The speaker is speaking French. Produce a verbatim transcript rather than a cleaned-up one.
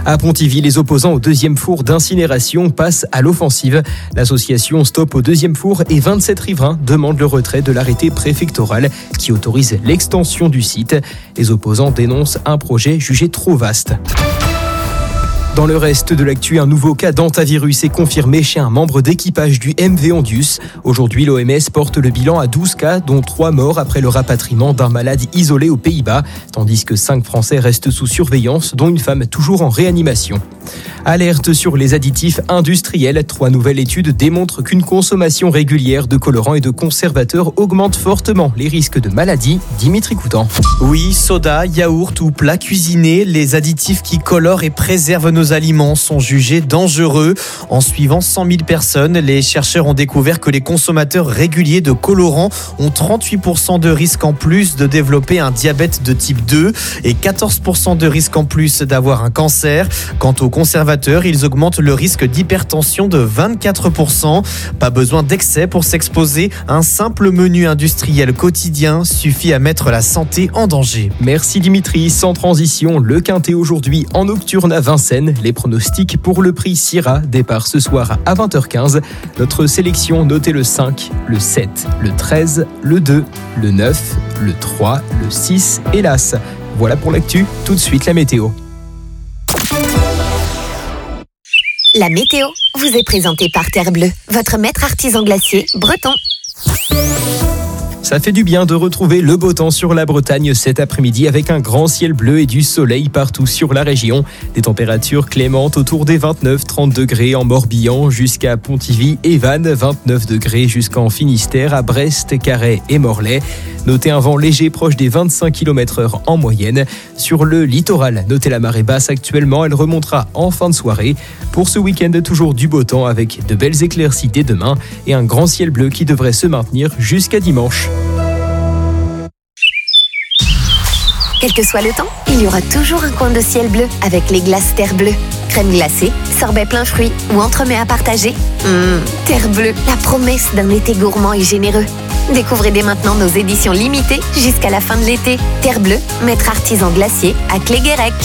À Pontivy, les opposants au deuxième four d'incinération passent à l'offensive. L'association Stop au deuxième four et vingt-sept riverains demandent le retrait de l'arrêté préfectoral qui autorise l'extension du site. Les opposants dénoncent un projet jugé trop vaste. Dans le reste de l'actu, un nouveau cas d'hantavirus est confirmé chez un membre d'équipage du M V Ondius. Aujourd'hui, l'O M S porte le bilan à douze cas, dont trois morts après le rapatriement d'un malade isolé aux Pays-Bas, tandis que cinq Français restent sous surveillance, dont une femme toujours en réanimation. Alerte sur les additifs industriels. Trois nouvelles études démontrent qu'une consommation régulière de colorants et de conservateurs augmente fortement les risques de maladies. Dimitri Coutan. Oui, soda, yaourt ou plats cuisinés, les additifs qui colorent et préservent nos aliments sont jugés dangereux. En suivant cent mille personnes, les chercheurs ont découvert que les consommateurs réguliers de colorants ont trente-huit pour cent de risque en plus de développer un diabète de type deux et quatorze pour cent de risque en plus d'avoir un cancer. Quant aux conservateurs, ils augmentent le risque d'hypertension de vingt-quatre pour cent. Pas besoin d'excès pour s'exposer. Un simple menu industriel quotidien suffit à mettre la santé en danger. Merci Dimitri. Sans transition, le Quintet aujourd'hui en nocturne à Vincennes. Les pronostics pour le prix Syrah, départ ce soir à vingt heures quinze. Notre sélection, notez le cinq, le sept, le treize, le deux, le neuf, le trois, le six et l'As. Voilà pour l'actu, tout de suite la météo. La météo vous est présentée par Terre Bleue, votre maître artisan glacier breton. Ça fait du bien de retrouver le beau temps sur la Bretagne cet après-midi avec un grand ciel bleu et du soleil partout sur la région. Des températures clémentes autour des vingt-neuf à trente degrés en Morbihan jusqu'à Pontivy et Vannes, vingt-neuf degrés jusqu'en Finistère, à Brest, Carhaix et Morlaix. Notez un vent léger proche des vingt-cinq kilomètres heure en moyenne. Sur le littoral, notez la marée basse actuellement, elle remontera en fin de soirée. Pour ce week-end, toujours du beau temps avec de belles éclaircies dès demain et un grand ciel bleu qui devrait se maintenir jusqu'à dimanche. Quel que soit le temps, il y aura toujours un coin de ciel bleu avec les glaces Terre Bleue. Crème glacée, sorbet plein fruits ou entremets à partager. Mmh, Terre Bleue, la promesse d'un été gourmand et généreux. Découvrez dès maintenant nos éditions limitées jusqu'à la fin de l'été. Terre Bleue, maître artisan glacier à Cléguérec.